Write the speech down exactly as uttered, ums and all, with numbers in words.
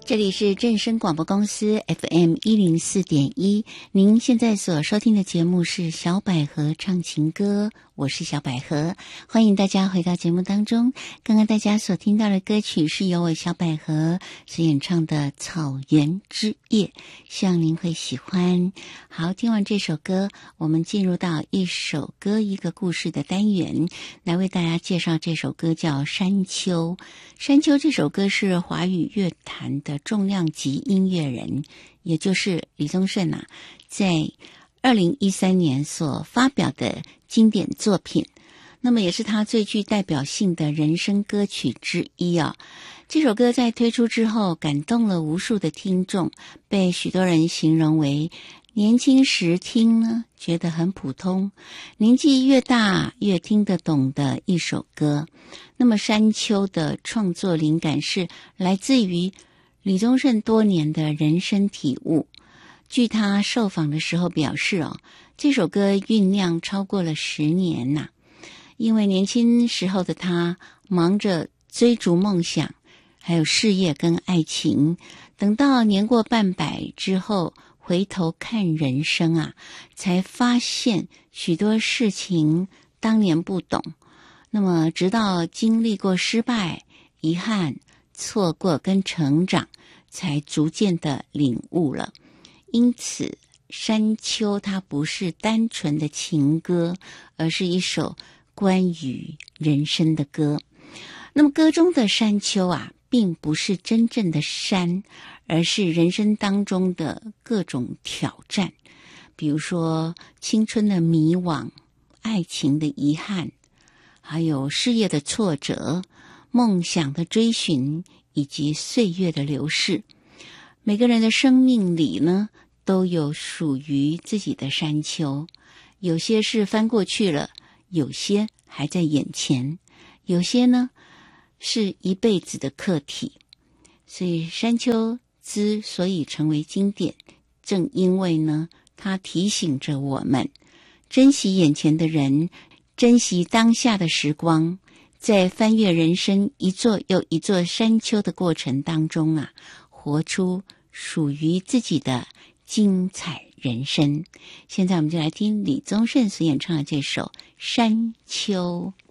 这里是正声广播公司 F M 一零四点一，您现在所收听的节目是小百合唱情歌，我是小百合，欢迎大家回到节目当中。刚刚大家所听到的歌曲是由我小百合所演唱的《草原之夜》，希望您会喜欢。好，听完这首歌，我们进入到一首歌一个故事的单元，来为大家介绍这首歌叫《山丘》。山丘这首歌是华语乐坛的重量级音乐人，也就是李宗盛啊，在二零一三年所发表的经典作品，那么也是他最具代表性的人生歌曲之一啊。这首歌在推出之后感动了无数的听众，被许多人形容为年轻时听呢觉得很普通，年纪越大越听得懂的一首歌。那么山丘的创作灵感是来自于李宗盛多年的人生体悟。据他受访的时候表示哦，这首歌酝酿超过了十年呐、啊。因为年轻时候的他忙着追逐梦想，还有事业跟爱情，等到年过半百之后回头看人生啊，才发现许多事情当年不懂，那么直到经历过失败、遗憾、错过跟成长，才逐渐的领悟了。因此山丘它不是单纯的情歌，而是一首关于人生的歌。那么歌中的山丘啊，并不是真正的山，而是人生当中的各种挑战，比如说青春的迷惘、爱情的遗憾，还有事业的挫折、梦想的追寻，以及岁月的流逝。每个人的生命里呢，都有属于自己的山丘，有些是翻过去了，有些还在眼前，有些呢是一辈子的课题。所以山丘之所以成为经典，正因为呢，它提醒着我们珍惜眼前的人，珍惜当下的时光，在翻越人生一座又一座山丘的过程当中啊，活出属于自己的精彩人生。现在我们就来听李宗盛所演唱的这首《山丘》。